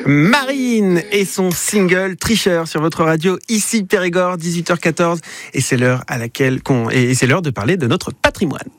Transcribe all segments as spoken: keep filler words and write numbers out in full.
Marine et son single Tricheur sur votre radio, ici Périgord, dix-huit heures quatorze. Et c'est l'heure à laquelle qu'on, et c'est l'heure de parler de notre patrimoine.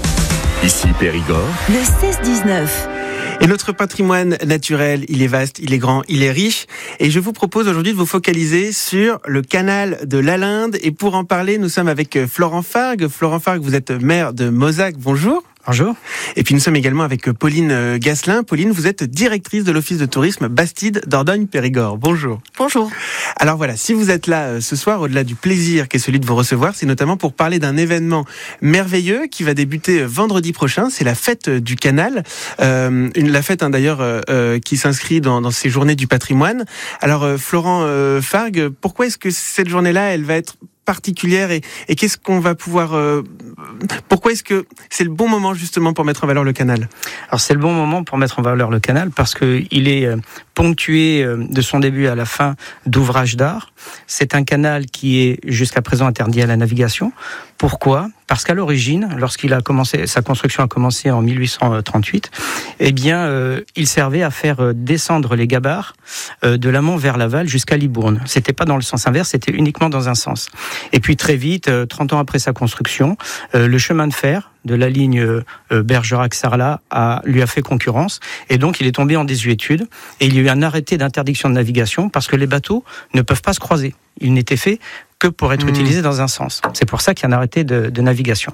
Ici Périgord. Le seize dix-neuf. Et notre patrimoine naturel, il est vaste, il est grand, il est riche. Et je vous propose aujourd'hui de vous focaliser sur le canal de l'Alinde. Et pour en parler, nous sommes avec Florent Fargue. Florent Fargue, vous êtes maire de Mozac. Bonjour. Bonjour. Et puis nous sommes également avec Pauline Gasselin. Pauline, vous êtes directrice de l'office de tourisme Bastide Dordogne-Périgord. Bonjour. Bonjour. Alors voilà, si vous êtes là ce soir, au-delà du plaisir qu'est celui de vous recevoir, c'est notamment pour parler d'un événement merveilleux qui va débuter vendredi prochain. C'est la fête du canal. Euh, une, la fête hein, d'ailleurs euh, qui s'inscrit dans, dans ces journées du patrimoine. Alors euh, Florent euh, Fargue, pourquoi est-ce que cette journée-là, elle va être particulière et, et qu'est-ce qu'on va pouvoir... Euh, pourquoi est-ce que c'est le bon moment justement pour mettre en valeur le canal ? Alors c'est le bon moment pour mettre en valeur le canal parce qu'il est euh, ponctué euh, de son début à la fin d'ouvrages d'art. C'est un canal qui est jusqu'à présent interdit à la navigation. Pourquoi ? Parce qu'à l'origine, lorsqu'il a commencé, sa construction a commencé en mille huit cent trente-huit, eh bien, euh, il servait à faire descendre les gabarres euh, de l'amont vers l'aval jusqu'à Libourne. C'était pas dans le sens inverse, c'était uniquement dans un sens. Et puis très vite, euh, trente ans après sa construction, euh, le chemin de fer de la ligne euh, Bergerac-Sarlat a, lui a fait concurrence et donc il est tombé en désuétude et il y a eu un arrêté d'interdiction de navigation parce que les bateaux ne peuvent pas se croiser. Ils n'étaient faits que pour être mmh. utilisés dans un sens. C'est pour ça qu'il y a un arrêté de, de navigation.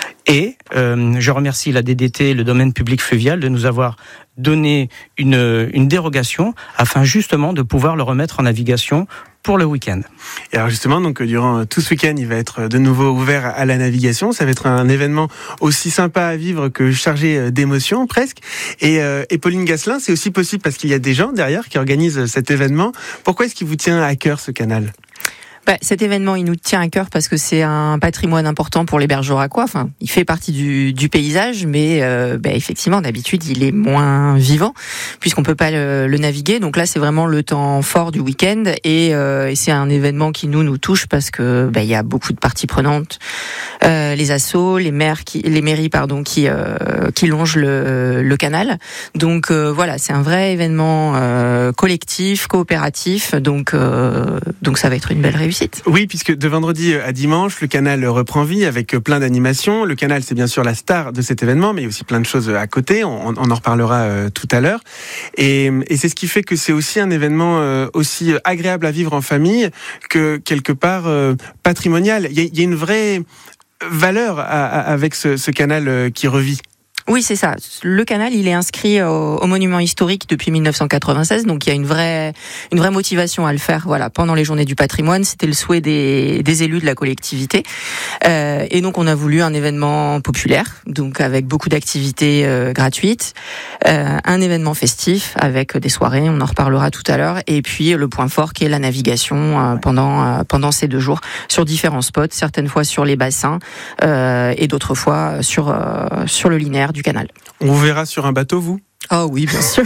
Et euh, je remercie la D D T, le domaine public fluvial, de nous avoir donné une, une dérogation afin justement de pouvoir le remettre en navigation pour le week-end. Et alors justement, donc durant tout ce week-end, il va être de nouveau ouvert à la navigation. Ça va être un événement aussi sympa à vivre que chargé d'émotions presque. Et, euh, et Pauline Gasselin, c'est aussi possible parce qu'il y a des gens derrière qui organisent cet événement. Pourquoi est-ce qu'il vous tient à cœur ce canal ? Bah, cet événement, il nous tient à cœur parce que c'est un patrimoine important pour les Bergeracois. Enfin, il fait partie du, du paysage, mais euh, bah, effectivement, d'habitude, il est moins vivant puisqu'on peut pas le, le naviguer. Donc là, c'est vraiment le temps fort du week-end et, euh, et c'est un événement qui nous nous touche parce que bah, il y a beaucoup de parties prenantes, euh, les assos, les maires, qui, les mairies, pardon, qui euh, qui longent le, le canal. Donc euh, voilà, c'est un vrai événement euh, collectif, coopératif. Donc euh, donc ça va être une belle réussite. Oui, puisque de vendredi à dimanche, le canal reprend vie avec plein d'animations. Le canal, c'est bien sûr la star de cet événement, mais il y a aussi plein de choses à côté. On, on en reparlera euh, tout à l'heure. Et, et c'est ce qui fait que c'est aussi un événement euh, aussi agréable à vivre en famille que quelque part euh, patrimonial. Il y, a, il y a une vraie valeur à, à, avec ce, ce canal euh, qui revit. Oui, c'est ça. Le canal, il est inscrit au, au monument historique depuis mille neuf cent quatre-vingt-seize, donc il y a une vraie, une vraie motivation à le faire. Voilà, pendant les Journées du Patrimoine, c'était le souhait des, des élus de la collectivité, euh, et donc on a voulu un événement populaire, donc avec beaucoup d'activités euh, gratuites, euh, un événement festif avec des soirées, on en reparlera tout à l'heure, et puis le point fort qui est la navigation euh, pendant euh, pendant ces deux jours sur différents spots, certaines fois sur les bassins euh, et d'autres fois sur euh, sur le linéaire du canal. On vous verra sur un bateau, vous ? Ah oui, bien sûr.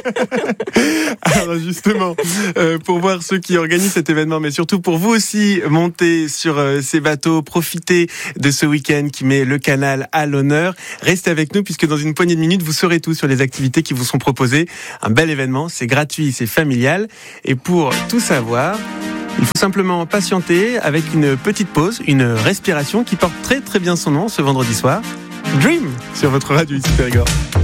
Alors justement, euh, pour voir ceux qui organisent cet événement, mais surtout pour vous aussi monter sur euh, ces bateaux, profiter de ce week-end qui met le canal à l'honneur. Restez avec nous puisque dans une poignée de minutes, vous saurez tout sur les activités qui vous sont proposées. Un bel événement, c'est gratuit, c'est familial. Et pour tout savoir, il faut simplement patienter avec une petite pause, une respiration qui porte très très bien son nom ce vendredi soir. Dream sur votre radio ici Périgord.